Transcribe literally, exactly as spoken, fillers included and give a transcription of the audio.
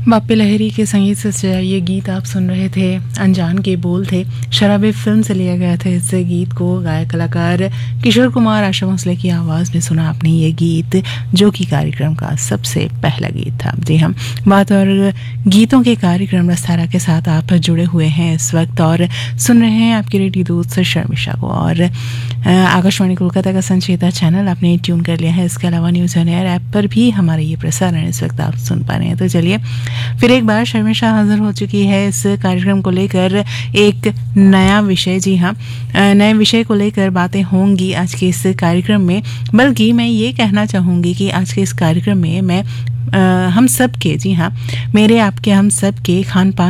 बाप्पी लहरी के संगीत से सजा ये गीत आप सुन रहे थे। अनजान के बोल थे, शराबी फिल्म से लिया गया था। इस गीत को गायक कलाकार किशोर कुमार, आशा भोसले की आवाज़ में सुना आपने ये गीत, जो कि कार्यक्रम का सबसे पहला गीत था। जी हम बात और गीतों के कार्यक्रम रसधारा के साथ आप जुड़े हुए हैं इस वक्त और सुन रहे हैं आपकी रेडियो दोस्त शर्मिष्ठा को। और आकाशवाणी कोलकाता का संचेता चैनल आपने ट्यून कर लिया है। इसके अलावा न्यूज़ ऑन एयर ऐप पर भी हमारे ये प्रसारण इस वक्त आप सुन पा रहे हैं। तो चलिए फिर एक बार शर्मिष्ठा हाजिर हो चुकी है इस कार्यक्रम को लेकर एक नया विषय। जी हाँ, नए विषय को लेकर बातें होंगी आज के इस कार्यक्रम में। बल्कि मैं ये कहना चाहूँगी कि आज के इस कार्यक्रम में मैं आ, हम सब के, जी हाँ, मेरे आपके हम सब के खान पान